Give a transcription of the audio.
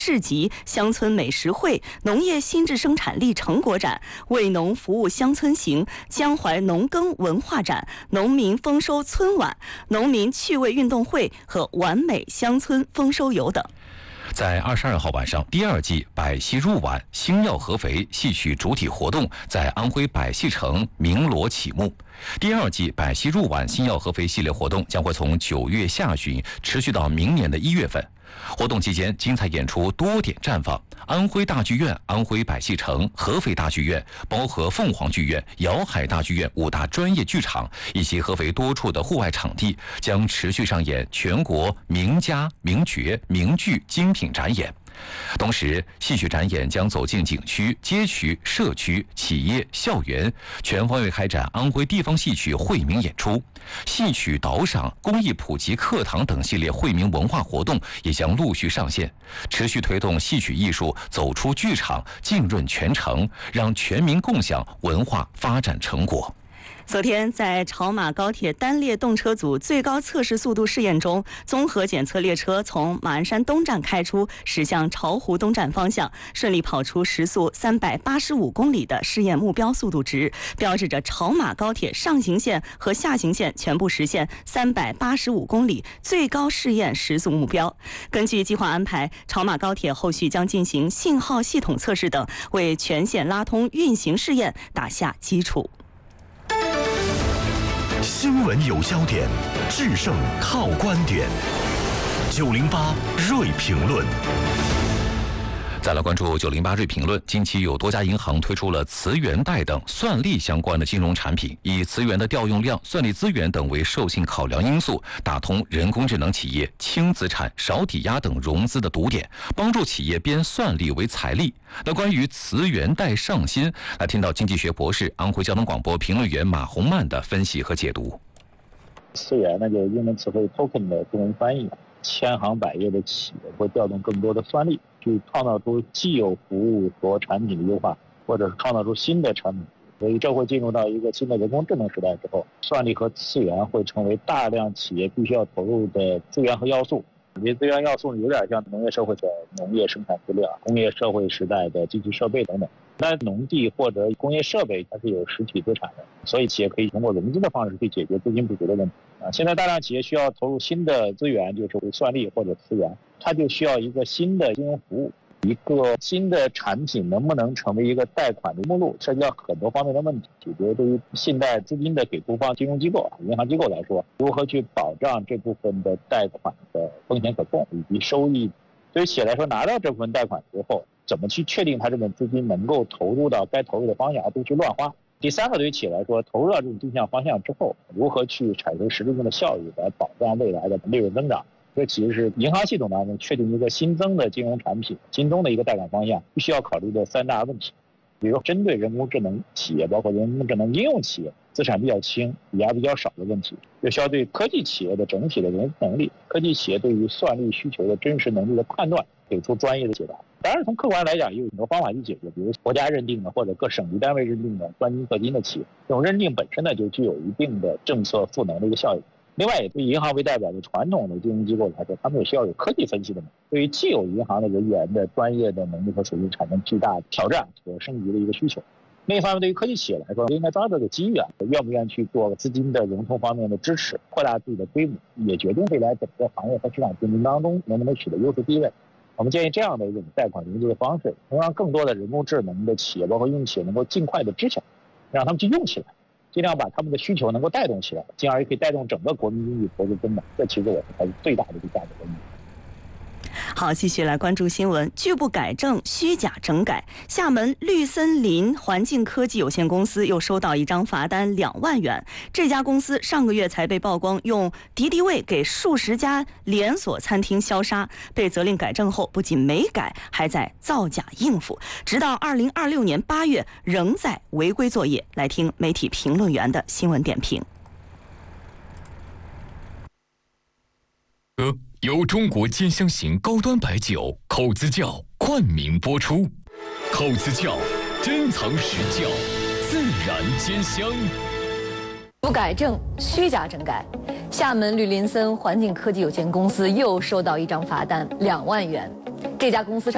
市集、乡村美食会、农业新质生产力成果展、为农服务乡村行、江淮农耕文化展、农民丰收村晚、农民趣味运动会和完美乡村丰收游等。 在22号晚上，第2季百戏入晚星耀合肥戏曲主体活动在安徽百戏城鸣锣启幕。第2季百戏入晚星耀合肥系列活动将会从9月下旬持续到明年的1月份。活动期间，精彩演出多点绽放。安徽大剧院、安徽百戏城、合肥大剧院、包河凤凰剧院、瑶海大剧院5大专业剧场以及合肥多处的户外场地将持续上演全国名家、名角、名剧精品展演。同时，戏曲展演将走进景区、街区、社区、企业、校园，全方位开展安徽地方戏曲惠民演出。戏曲导赏、公益普及课堂等系列惠民文化活动也将陆续上线，持续推动戏曲艺术走出剧场，浸润全城，让全民共享文化发展成果。 昨天，在潮马高铁单列动车组最高测试速度试验中，综合检测列车从马鞍山东站开出，驶向巢湖东站方向，顺利跑出时速385公里的试验目标速度值，标志着潮马高铁上行线和下行线全部实现385公里最高试验时速目标。根据计划安排，潮马高铁后续将进行信号系统测试等，为全线拉通运行试验打下基础。 新闻有焦点，制胜靠观点。908锐评论。 再来关注908锐评论。近期有多家银行推出了磁源贷等算力相关的金融产品，以磁源的调用量、算力资源等为授信考量因素，打通人工智能企业轻资产、少抵押等融资的堵点，帮助企业编算力为财力。那关于磁源贷上新，来听到经济学博士、安徽交通广播评论员马红曼的分析和解读。 磁源呢，就是英文词汇 token 的中文翻译，千行百业的企业会调动更多的算力，去创造出既有服务和产品的优化，或者是创造出新的产品。所以这会进入到一个新的人工智能时代之后，算力和资源会成为大量企业必须要投入的资源和要素。这些资源要素有点像农业社会的农业生产资料、工业社会时代的机器设备等等。但农地或者工业设备它是有实体资产的，所以企业可以通过融资的方式去解决资金不足的问题。现在大量企业需要投入新的资源，就是算力或者资源，它就需要一个新的金融服务。一个新的产品能不能成为一个贷款的目录，涉及到很多方面的问题。比如对于信贷资金的给付方金融机构、银行机构来说，如何去保障这部分的贷款的风险可控以及收益。对于企业来说，拿到这部分贷款之后，怎么去确定它这份资金能够投入到该投入的方向，而不去乱花。第三个，对于企业来说，投入到这种定向方向之后，如何去产生实质性的效益来保障未来的利润增长。这其实是银行系统当中确定一个新增的金融产品、新增的一个贷款方向必须要考虑的3大问题。比如针对人工智能企业，包括人工智能应用企业，资产比较轻、抵押比较少的问题，又需要对科技企业的整体的融资能力、科技企业对于算力需求的真实能力的判断，给出专业的解答。当然，从客观来讲，也有很多方法去解决，比如国家认定的或者各省级单位认定的专精特精的企业，这种认定本身呢就具有一定的政策赋能的一个效应。另外，也对银行为代表的传统的金融机构来说，他们也需要有科技分析的能力，对于既有银行的人员的专业的能力和水平产生巨大挑战和升级的一个需求。另一方面，对于科技企业来说，应该抓住这个机遇愿不愿意去做资金的融通方面的支持，扩大自己的规模，也决定未来整个行业和市场竞争当中能不能取得优势地位。我们建议这样的一种贷款融资的方式，能让更多的人工智能的企业，包括应用企业，能够尽快的知晓，让他们去用起来。尽量把他们的需求能够带动起来，进而也可以带动整个国民经济投资增长。这其实我们才是最大的一个价值的意义。 好，继续来关注新闻。拒不改正虚假整改，厦门绿森林环境科技有限公司又收到一张罚单2万元。这家公司上个月才被曝光用敌敌畏给数十家连锁餐厅消杀，被责令改正后，不仅没改，还在造假应付，直到2026年8月仍在违规作业。来听媒体评论员的新闻点评。 由中国兼香型高端白酒口子窖冠名播出。口子窖珍藏实窖，自然兼香。 不改正虚假整改，厦门绿林森环境科技有限公司又收到一张罚单2万元。这家公司上